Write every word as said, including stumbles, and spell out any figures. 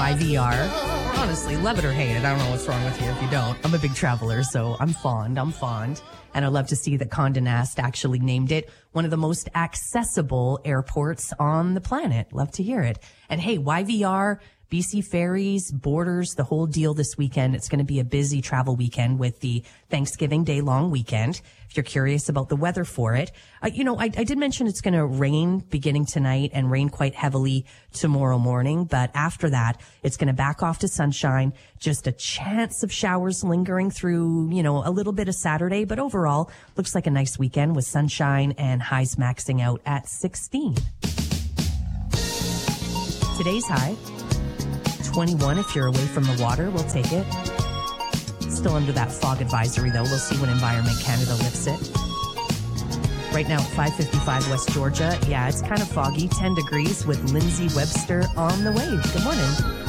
Y V R. Honestly, love it or hate it. I don't know what's wrong with you if you don't. I'm a big traveler, so I'm fond. I'm fond. And I love to see that Condé Nast actually named it one of the most accessible airports on the planet. Love to hear it. And hey, Y V R, B C Ferries, Borders, the whole deal this weekend. It's going to be a busy travel weekend with the Thanksgiving Day long weekend. If you're curious about the weather for it, uh, you know, I, I did mention it's going to rain beginning tonight and rain quite heavily tomorrow morning. But after that, it's going to back off to sunshine. Just a chance of showers lingering through, you know, a little bit of Saturday. But overall, looks like a nice weekend with sunshine and highs maxing out at sixteen. Today's high, twenty-one. If you're away from the water, we'll take it. Still under that fog advisory, though. We'll see when Environment Canada lifts it. Right now, five fifty-five West Georgia. Yeah, it's kind of foggy. ten degrees with Lindsay Webster on the way. Good morning.